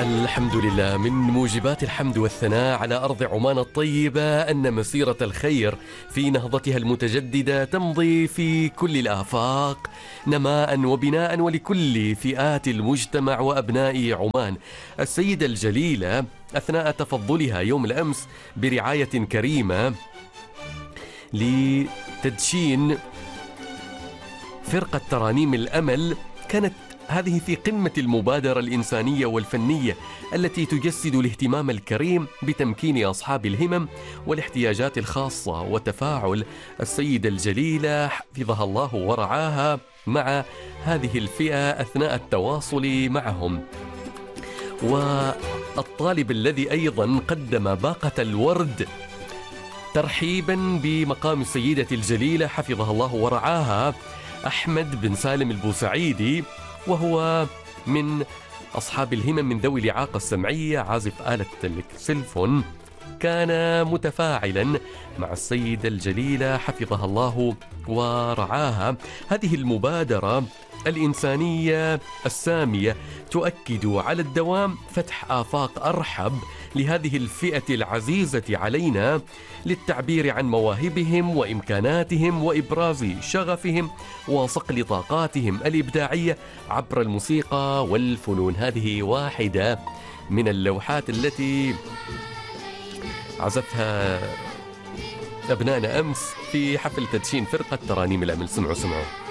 الحمد لله. من موجبات الحمد والثناء على أرض عمان الطيبة أن مسيرة الخير في نهضتها المتجددة تمضي في كل الآفاق نماء وبناء ولكل فئات المجتمع وأبناء عمان. السيدة الجليلة أثناء تفضلها يوم الأمس برعاية كريمة لتدشين فرقة ترانيم الأمل، كانت هذه في قمة المبادرة الإنسانية والفنية التي تجسد الاهتمام الكريم بتمكين أصحاب الهمم والاحتياجات الخاصة وتفاعل السيدة الجليلة حفظها الله ورعاها مع هذه الفئة أثناء التواصل معهم. والطالب الذي أيضا قدم باقة الورد ترحيبا بمقام السيدة الجليلة حفظها الله ورعاها أحمد بن سالم البوسعيدي، وهو من أصحاب الهمم من ذوي الإعاقة السمعية، عازف آلة السلفون، كان متفاعلا مع السيدة الجليلة حفظها الله ورعاها. هذه المبادرة الإنسانية السامية تؤكد على الدوام فتح آفاق أرحب لهذه الفئة العزيزة علينا للتعبير عن مواهبهم وإمكاناتهم وإبراز شغفهم وصقل طاقاتهم الإبداعية عبر الموسيقى والفنون. هذه واحدة من اللوحات التي عزفها أبنائنا أمس في حفل تدشين فرقة ترانيم الأمل. سمعوا.